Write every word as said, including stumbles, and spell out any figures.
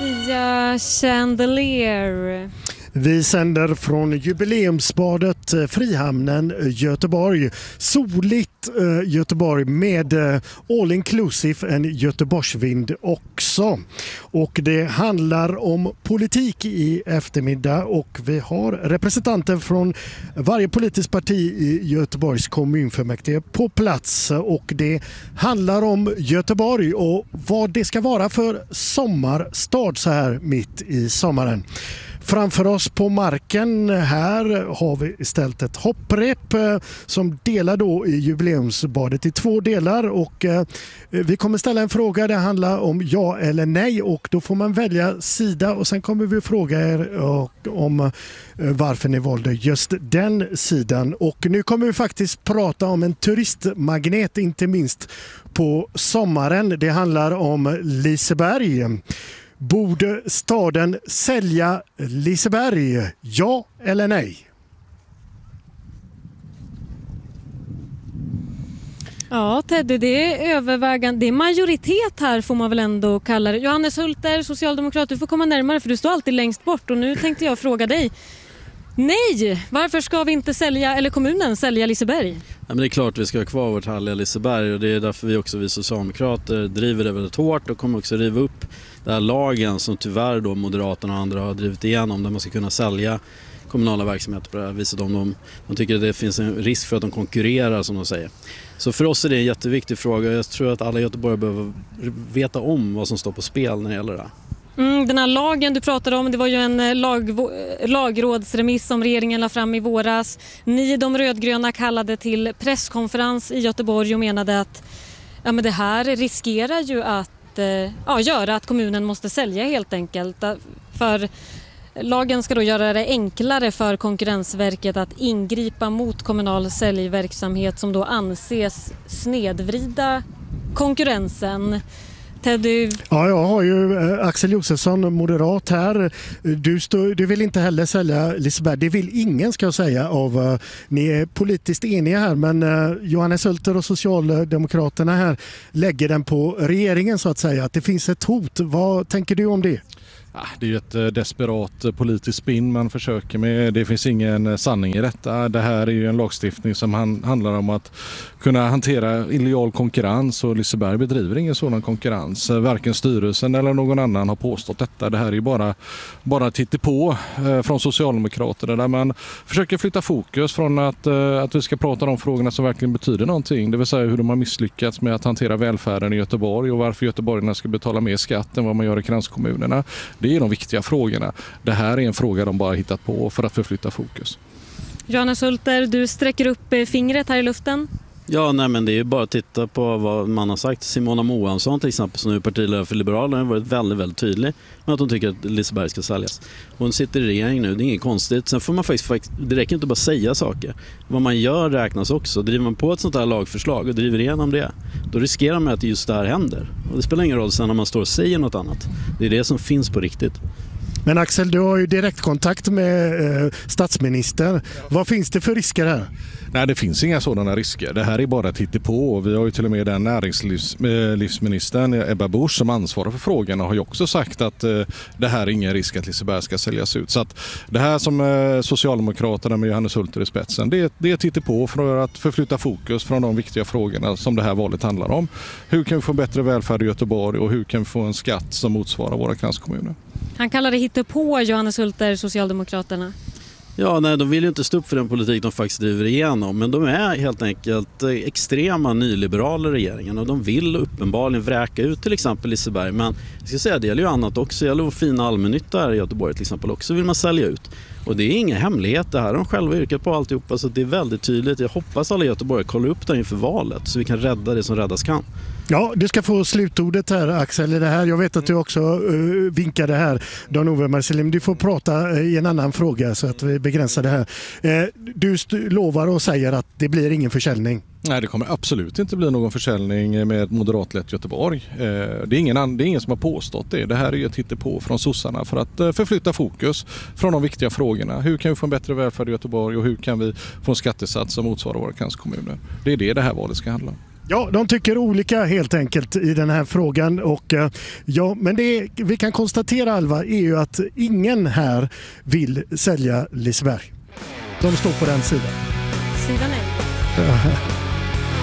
Sia Chandelier. Vi sänder från jubileumsbadet Frihamnen Göteborg. Soligt eh, Göteborg med eh, all inclusive en Göteborgsvind också. Och det handlar om politik i eftermiddag och vi har representanter från varje politiskt parti i Göteborgs kommunfullmäktige på plats. Och det handlar om Göteborg och vad det ska vara för sommarstad så här mitt i sommaren. Framför oss på marken här har vi ställt ett hopprep som delar då i jubileumsbadet i två delar och vi kommer ställa en fråga. Det handlar om ja eller nej och då får man välja sida och sen kommer vi fråga er om varför ni valde just den sidan. Och nu kommer vi faktiskt prata om en turistmagnet, inte minst på sommaren. Det handlar om Liseberg. Borde staden sälja Liseberg? Ja eller nej? Ja, Teddy, det är övervägande. Det är majoritet här får man väl ändå kalla det. Johannes Hulter, socialdemokrat, du får komma närmare för du står alltid längst bort. Och nu tänkte jag fråga dig. Nej, varför ska vi inte sälja, eller kommunen sälja Liseberg? Ja, men det är klart vi ska ha kvar vårt härliga Liseberg och det är därför vi också, vi socialdemokrater, driver det väldigt hårt och kommer också riva upp den här lagen som tyvärr då Moderaterna och andra har drivit igenom där man ska kunna sälja kommunala verksamheter på det här viset om de, de tycker att det finns en risk för att de konkurrerar som de säger. Så för oss är det en jätteviktig fråga. Jag tror att alla göteborgare behöver veta om vad som står på spel när det gäller det här. Mm, den här lagen du pratade om, det var ju en lag, lagrådsremiss som regeringen la fram i våras. Ni, de rödgröna, kallade till presskonferens i Göteborg och menade att ja, men det här riskerar ju att eh, ja, göra att kommunen måste sälja helt enkelt. För lagen ska då göra det enklare för Konkurrensverket att ingripa mot kommunal säljverksamhet som då anses snedvrida konkurrensen. Teddy. Ja, jag har ju Axel Josefsson, moderat här. Du, stå, du vill inte heller sälja Liseberg. Det vill ingen, ska jag säga. Av, uh, ni är politiskt eniga här, men uh, Johannes Hulter och Socialdemokraterna här lägger den på regeringen så att säga. Att det finns ett hot. Vad tänker du om det? Det är ju ett desperat politiskt spinn man försöker med. Det finns ingen sanning i detta. Det här är ju en lagstiftning som handlar om att kunna hantera illojal konkurrens och Liseberg bedriver ingen sådan konkurrens. Varken styrelsen eller någon annan har påstått detta. Det här är ju bara, bara tittepå från Socialdemokraterna där man försöker flytta fokus från att, att vi ska prata om de frågorna som verkligen betyder någonting. Det vill säga hur de har misslyckats med att hantera välfärden i Göteborg och varför göteborgarna ska betala mer skatt än vad man gör i kranskommunerna. Det är de viktiga frågorna. Det här är en fråga de bara hittat på för att förflytta fokus. Johannes Hulter, du sträcker upp fingret här i luften. Ja, nej, men det är ju bara att titta på vad man har sagt. Simona Moansson till exempel, som är partiledare för Liberalerna, har varit väldigt, väldigt tydlig med att hon tycker att Liseberg ska säljas. Hon sitter i regeringen nu, det är inget konstigt. Sen får man faktiskt, det räcker inte bara säga saker. Vad man gör räknas också. Driver man på ett sånt här lagförslag och driver igenom det, då riskerar man att just det här händer. Och det spelar ingen roll sen när man står och säger något annat. Det är det som finns på riktigt. Men Axel, du har ju direktkontakt med eh, statsministern. Vad finns det för risker här? Nej, det finns inga sådana risker. Det här är bara att titta på. Vi har ju till och med den näringslivsministern Ebba Busch som ansvarar för frågorna har ju också sagt att eh, det här är ingen risk att Liseberg ska säljas ut. Så att det här som eh, Socialdemokraterna med Johannes Hulter i spetsen, det, det är att titta på för att förflytta fokus från de viktiga frågorna som det här valet handlar om. Hur kan vi få bättre välfärd i Göteborg och hur kan vi få en skatt som motsvarar våra kranskommuner? Han kallar det hittepå, Johannes Hulter, Socialdemokraterna. Ja, nej, de vill ju inte stå upp för den politik de faktiskt driver igenom, men de är helt enkelt extrema nyliberaler i regeringen och de vill uppenbarligen vräka ut till exempel Liseberg, men jag ska säga det gäller ju annat också, det gäller fina allmännytta här i Göteborg till exempel också vill man sälja ut. Och det är inga hemligheter här, de själva yrkat på alltihopa så det är väldigt tydligt. Jag hoppas alla Göteborg kollar upp det inför valet så vi kan rädda det som räddas kan. Ja, du ska få slutordet här Axel i det här. Jag vet att du också uh, vinkade här. Dan-Ove Marcelim, du får prata i en annan fråga så att vi begränsar det här. Uh, du st- lovar och säger att det blir ingen försäljning. Nej, det kommer absolut inte bli någon försäljning med moderatlett Göteborg. Det är ingen, det är ingen som har påstått det. Det här är ju ett hittepå från sossarna för att förflytta fokus från de viktiga frågorna. Hur kan vi få en bättre välfärd i Göteborg och hur kan vi få en skattesats som motsvarar våra kranskommuner? Det är det det här valet ska handla om. Ja, de tycker olika helt enkelt i den här frågan. Och, ja, men det vi kan konstatera, Alva, är ju att ingen här vill sälja Liseberg. De står på den sidan. Sidan nej.